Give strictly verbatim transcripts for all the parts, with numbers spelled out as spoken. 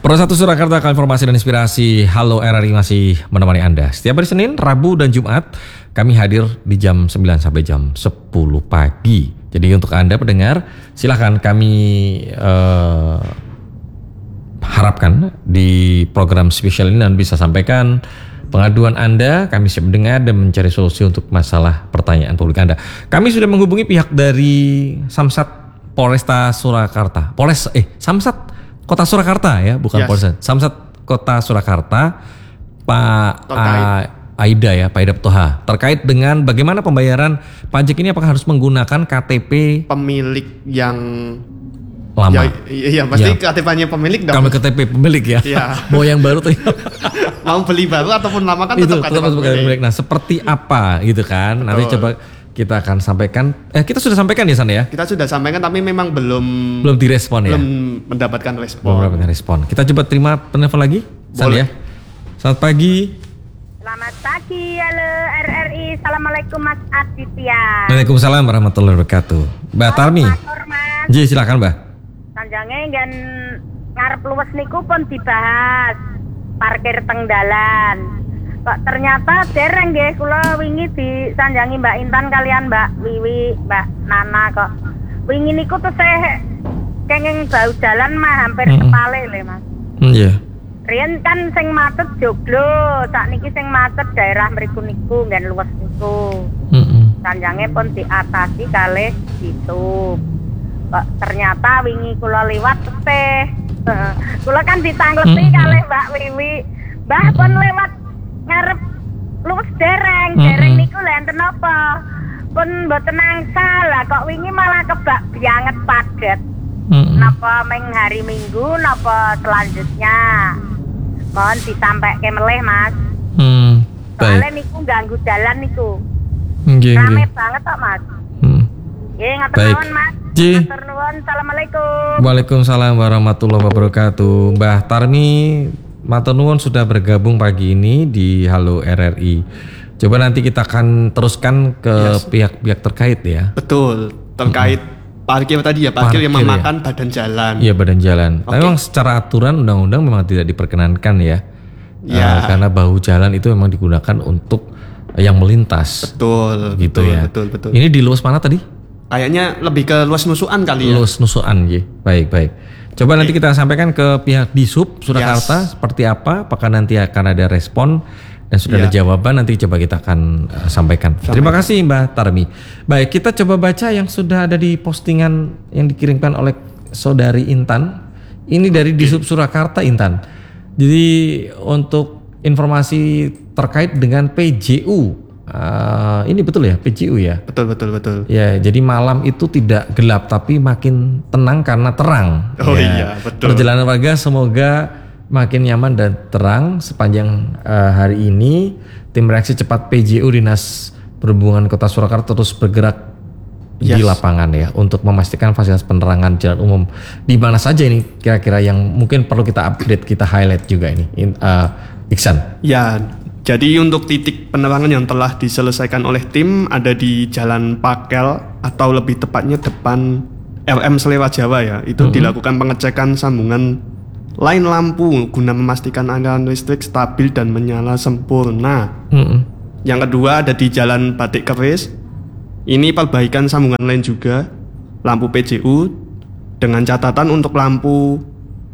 Pro satu Surakarta, informasi dan inspirasi. Halo R R I masih menemani Anda. Setiap hari Senin, Rabu, dan Jumat kami hadir di jam sembilan sampai jam sepuluh pagi. Jadi untuk Anda pendengar, silahkan kami uh, harapkan di program spesial ini Anda bisa sampaikan pengaduan Anda. Kami siap mendengar dan mencari solusi untuk masalah pertanyaan publik Anda. Kami sudah menghubungi pihak dari Samsat Polresta Surakarta. Polres eh Samsat Kota Surakarta ya, bukan yes. Polres. Samsat Kota Surakarta, Pak A- Aida ya, Pak Aida Toha. Terkait dengan bagaimana pembayaran pajak ini, apakah harus menggunakan K T P pemilik yang lama? Ya, iya, pasti ya. K T P-nya pemilik dong. Kalau K T P pemilik ya. Iya. Mau yang baru tuh. Mau beli baru ataupun lama kan itu, tetap K T P tetap pemilik. pemilik. Nah, seperti apa gitu kan? Betul. Nanti coba kita akan sampaikan. Eh kita sudah sampaikan ya San ya? Kita sudah sampaikan tapi memang belum belum direspon ya. Belum mendapatkan respon. Belum mendapatkan respon. Kita coba terima penelpon lagi, San ya. Selamat pagi. Selamat pagi, halo R R I. Assalamualaikum Mas Aditya. Waalaikumsalam warahmatullahi wabarakatuh. Mbak Tarmi. Ji silakan Mbak. Sanjange nggen ngarep luwes niku pun dibahas parkir teng dalan. Kok ternyata dereng nggih, kula wingi disanjangi Mbak Intan kalian Mbak Wiwi, Mbak Nana kok. Wingi niku tuh saya kenging bau jalan mah hampir mm-hmm. sepale le Mas. Iya. Yeah. Riyen kan sing macet Joglo, sakniki sing macet daerah mriku niku nggen luwes niku. Heeh. Mm-hmm. Sanjange pun diatasi kalih ditutup. Kok ternyata wingi kula liwat teh. Kula kan ditanglepi mm-hmm. kalih Mbak Wiwi. Mbah mm-hmm. pun lewat ngarep luwes dereng, mm-hmm. dereng niku lha enten apa? Pun mboten angsal lah kok wingi malah kebak banget padet. Mm-hmm. Napa ming hari Minggu napa selanjutnya? Mohon disampaike meleh Mas. Hmm. Soalnya niku ganggu jalan niku. Nggih. Rame banget kok Mas. Hmm. Nggih, ngatur nuwun Mas. Ngatur nuwun. Assalamualaikum. Waalaikumsalam warahmatullahi wabarakatuh. Mbah Tarmi matur nuwun sudah bergabung pagi ini di Halo R R I. Coba nanti kita akan teruskan ke yes. pihak-pihak terkait ya. Betul, terkait hmm. parkir tadi ya, parkir, parkir yang memakan ya. badan jalan. Iya, badan jalan. Okay. Tapi memang secara aturan undang-undang memang tidak diperkenankan ya. Ya. Uh, karena bahu jalan itu memang digunakan untuk yang melintas. Betul, gitu betul, ya. Betul, betul. Ini di luas mana tadi? Kayaknya lebih ke luas nusuan kali ya. Luas nusuan, ya. Baik, baik. Coba okay. nanti kita sampaikan ke pihak Disub Surakarta yes. seperti apa, apakah nanti akan ada respon dan sudah yeah. ada jawaban, nanti coba kita akan uh, sampaikan. Sampai. Terima kasih Mbak Tarmi. Baik, kita coba baca yang sudah ada di postingan yang dikirimkan oleh Saudari Intan. Ini dari Disub Surakarta Intan. Jadi untuk informasi terkait dengan P J U. Uh, ini betul ya P J U ya? Betul betul betul. Ya, jadi malam itu tidak gelap tapi makin tenang karena terang. Oh ya. iya, betul. Perjalanan warga semoga makin nyaman dan terang sepanjang uh, hari ini. Tim reaksi cepat P J U Dinas Perhubungan Kota Surakarta terus bergerak yes. di lapangan ya untuk memastikan fasilitas penerangan jalan umum di mana saja ini kira-kira yang mungkin perlu kita update, kita highlight juga ini. Uh, Iksan. Ya. Jadi untuk titik penerangan yang telah diselesaikan oleh tim ada di Jalan Pakel atau lebih tepatnya depan R M Selewa Jawa ya. Itu mm-hmm. dilakukan pengecekan sambungan lain lampu guna memastikan aliran listrik stabil dan menyala sempurna. Mm-hmm. Yang kedua ada di Jalan Batik Keris. Ini perbaikan sambungan lain juga lampu P J U dengan catatan untuk lampu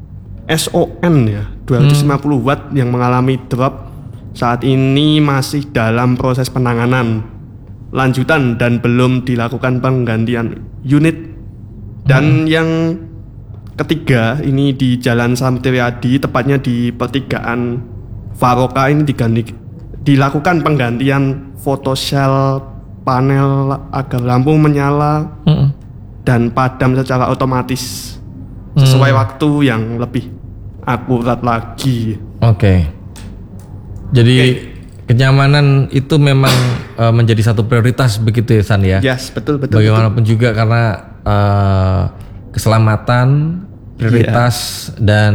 S O N ya dua ratus lima puluh watt yang mengalami drop saat ini masih dalam proses penanganan lanjutan dan belum dilakukan penggantian unit. Dan hmm. yang ketiga ini di Jalan Samtriadi tepatnya di pertigaan Faroka ini diganti, dilakukan penggantian photocell panel agar lampu menyala hmm. dan padam secara otomatis sesuai hmm. waktu yang lebih akurat lagi. Oke. Okay. Jadi okay. kenyamanan itu memang uh, menjadi satu prioritas begitu ya San ya. Yes, betul betul. Bagaimanapun betul. juga karena uh, keselamatan prioritas yeah. dan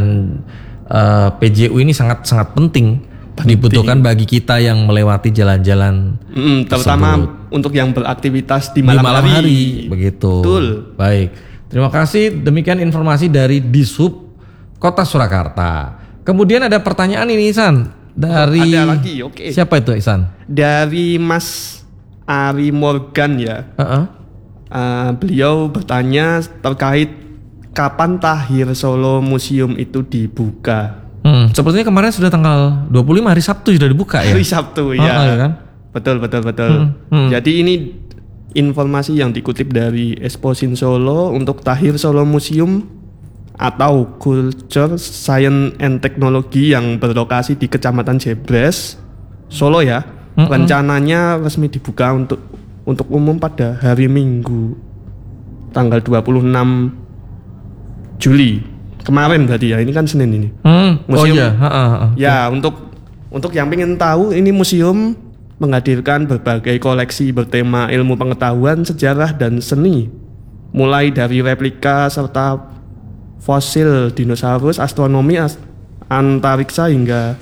uh, P J U ini sangat sangat penting, penting dibutuhkan bagi kita yang melewati jalan-jalan mm, terutama tersebut. Untuk yang beraktivitas di malam, di malam hari. hari begitu. Betul. Baik. Terima kasih, demikian informasi dari Disub Kota Surakarta. Kemudian ada pertanyaan ini Ihsan dari oh, ada lagi, oke. Siapa itu Ihsan? Dari Mas Ari Morgan ya. Uh-uh. Uh, beliau bertanya terkait kapan Tahir Solo Museum itu dibuka. Hmm, sepertinya kemarin sudah tanggal dua puluh lima hari Sabtu sudah dibuka ya. Hari Sabtu ya. Uh-uh, kan? Betul betul betul. Hmm, hmm. Jadi ini informasi yang dikutip dari Exposin Solo untuk Tahir Solo Museum atau Culture, Science and Technology yang berlokasi di Kecamatan Jebres, Solo ya. Mm-mm. Rencananya resmi dibuka untuk untuk umum pada hari Minggu tanggal dua puluh enam Juli. Kemarin berarti ya, ini kan Senin ini. Hmm. Museum, oh iya, ha, ha, ha. Ya, untuk untuk yang ingin tahu, ini museum menghadirkan berbagai koleksi bertema ilmu pengetahuan, sejarah dan seni. Mulai dari replika serta fosil dinosaurus, astronomi, as- antariksa hingga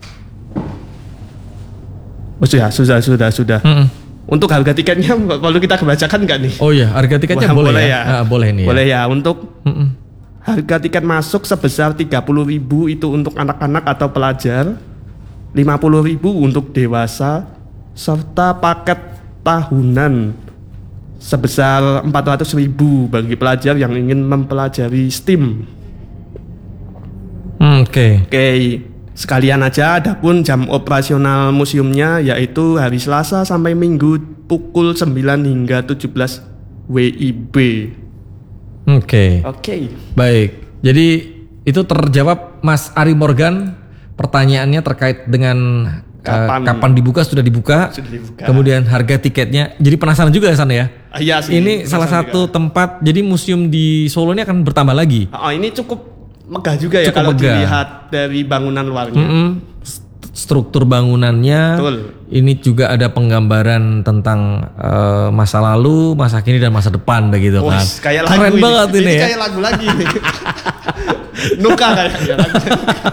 oh sudah sudah sudah sudah. Hmm. Untuk harga tiketnya perlu kita bacakan nggak nih? Oh iya, harga tiketnya Wah, boleh, boleh ya? ya. Ah, boleh nih. Boleh ya. ya. Untuk hmm. harga tiket masuk sebesar tiga puluh ribu itu untuk anak-anak atau pelajar, lima puluh ribu untuk dewasa, serta paket tahunan sebesar empat ratus ribu bagi pelajar yang ingin mempelajari STEAM. Hmm, Oke. Okay. Oke, okay. Sekalian aja, adapun jam operasional museumnya yaitu hari Selasa sampai Minggu pukul sembilan hingga tujuh belas W I B. Oke. Okay. Oke. Okay. Baik. Jadi itu terjawab Mas Ari Morgan pertanyaannya terkait dengan Kapan, uh, kapan dibuka sudah dibuka. Sudah dibuka. Kemudian harga tiketnya. Jadi penasaran juga ya San ya? Ah, iya sih. Ini salah satu juga. Tempat. Jadi museum di Solo ini akan bertambah lagi. Oh, ini cukup megah juga ya, cukup kalau megah. Dilihat dari bangunan luarnya. Mm-hmm. Struktur bangunannya. Betul. Ini juga ada penggambaran tentang uh, masa lalu, masa kini dan masa depan begitu oh, kan. Kayak Keren lagu banget ini. ini, ini ya. ya. Kayak lagu lagi nih. Nuka kayaknya.